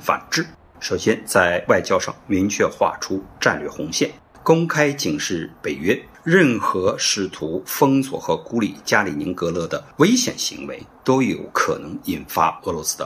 反制。首先，在外交上明确画出战略红线，公开警示北约，任何试图封锁和孤立加里宁格勒的危险行为都有可能引发俄罗斯的